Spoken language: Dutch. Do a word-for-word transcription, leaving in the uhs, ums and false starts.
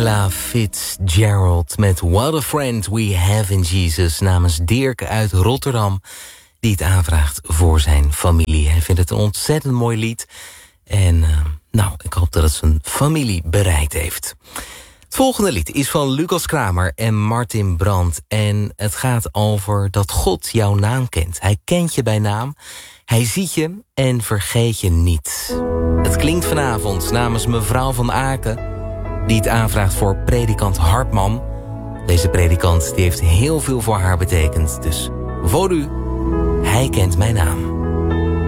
Ella Fitzgerald met What a Friend We Have in Jesus... namens Dirk uit Rotterdam, die het aanvraagt voor zijn familie. Hij vindt het een ontzettend mooi lied. En uh, nou, ik hoop dat het zijn familie bereikt heeft. Het volgende lied is van Lucas Kramer en Martin Brandt. En het gaat over dat God jouw naam kent. Hij kent je bij naam, hij ziet je en vergeet je niet. Het klinkt vanavond namens mevrouw van Aken, die het aanvraagt voor predikant Hartman. Deze predikant die heeft heel veel voor haar betekend. Dus voor u, hij kent mijn naam.